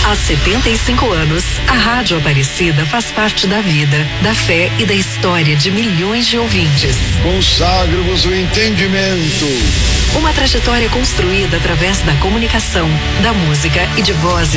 Há 75 anos, a Rádio Aparecida faz parte da vida, da fé e da história de milhões de ouvintes. Consagro-vos o entendimento. Uma trajetória construída através da comunicação, da música e de vozes